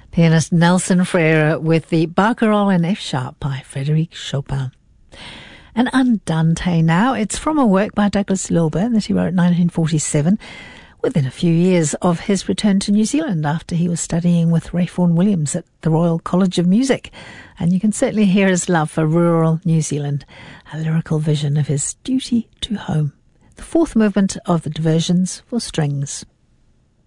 Pianist Nelson Freire with the Barcarolle in F-sharp by Frédéric Chopin. An Andante now. It's from a work by Douglas Loeber that he wrote in 1947, within a few years of his return to New Zealand after he was studying with Ray Vaughan Williams at the Royal College of Music. And you can certainly hear his love for rural New Zealand, a lyrical vision of his duty to home. The fourth movement of the Diversions for strings.